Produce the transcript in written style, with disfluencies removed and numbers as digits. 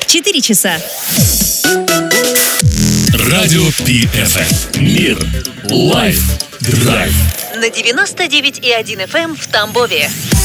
4 часа. Радио PFM. Мир. Лайф. Драйв. На 99,1 FM в Тамбове.